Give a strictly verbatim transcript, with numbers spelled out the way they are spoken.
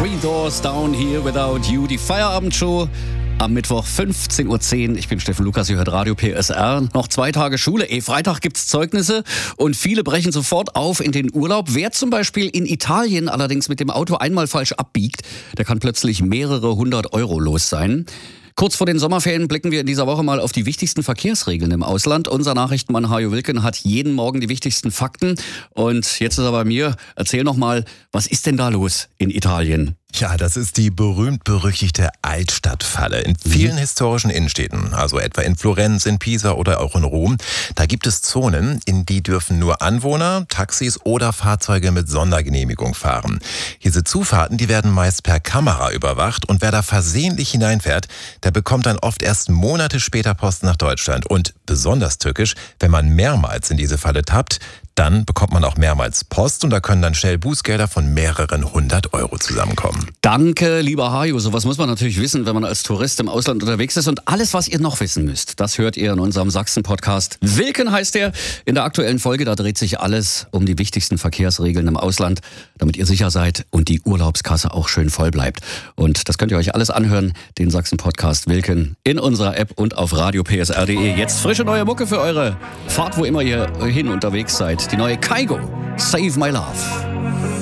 Three Doors Down Here Without You, die Feierabendshow am Mittwoch fünfzehn Uhr zehn. Ich bin Steffen Lukas, ihr hört Radio P S R. Noch zwei Tage Schule. Eh, Freitag gibt's Zeugnisse und viele brechen sofort auf in den Urlaub. Wer zum Beispiel in Italien allerdings mit dem Auto einmal falsch abbiegt, der kann plötzlich mehrere hundert Euro los sein. Kurz vor den Sommerferien blicken wir in dieser Woche mal auf die wichtigsten Verkehrsregeln im Ausland. Unser Nachrichtenmann Hajo Wilken hat jeden Morgen die wichtigsten Fakten. Und jetzt ist er bei mir. Erzähl noch mal, was ist denn da los in Italien? Ja, das ist die berühmt-berüchtigte Altstadtfalle. In vielen mhm. historischen Innenstädten, also etwa in Florenz, in Pisa oder auch in Rom, da gibt es Zonen, in die dürfen nur Anwohner, Taxis oder Fahrzeuge mit Sondergenehmigung fahren. Diese Zufahrten, die werden meist per Kamera überwacht und wer da versehentlich hineinfährt, der bekommt dann oft erst Monate später Post nach Deutschland. Und besonders tückisch, wenn man mehrmals in diese Falle tappt, dann bekommt man auch mehrmals Post und da können dann schnell Bußgelder von mehreren hundert Euro zusammenkommen. Danke, lieber Hajo. Sowas muss man natürlich wissen, wenn man als Tourist im Ausland unterwegs ist. Und alles, was ihr noch wissen müsst, das hört ihr in unserem Sachsen-Podcast. Wilken heißt der. In der aktuellen Folge, da dreht sich alles um die wichtigsten Verkehrsregeln im Ausland, damit ihr sicher seid und die Urlaubskasse auch schön voll bleibt. Und das könnt ihr euch alles anhören, den Sachsen-Podcast Wilken, in unserer App und auf radio p s r punkt d e. Jetzt frische neue Mucke für eure Fahrt, wo immer ihr hin unterwegs seid. Die neue Kygo, Save My Love.